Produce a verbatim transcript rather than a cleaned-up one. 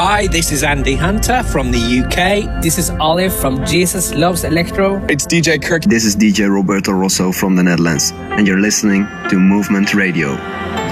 Hi, this is Andy Hunter from the U K. This is Olive from Jesus Loves Electro. It's D J Kirk. This is D J Roberto Rosso from the Netherlands, and you're listening to Movement Radio.